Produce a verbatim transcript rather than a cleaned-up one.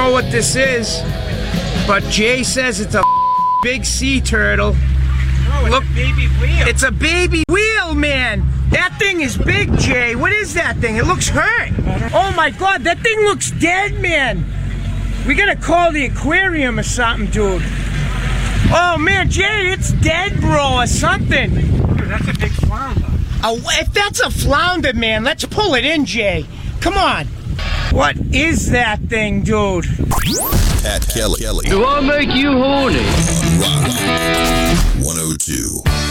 know what this is, but Jay says it's a big sea turtle. Oh, it's Look, a baby wheel. It's a baby wheel, man. That thing is big, Jay. What is that thing? It looks hurt. Oh my God, that thing looks dead, man. We gotta call the aquarium or something, dude. Oh man, Jay, it's dead, bro, or something. Dude, that's a big flounder. Oh, if that's a flounder, man, let's pull it in, Jay. Come on. What is that thing, dude? Pat Kelly. Kelly. Do I make you horny? Rock one oh two.